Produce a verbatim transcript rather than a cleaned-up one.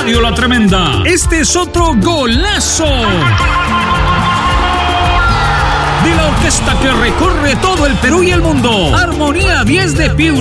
Estadio La Tremenda. Este es otro golazo de la orquesta que recorre todo el Perú y el mundo. Armonía diez de Piura.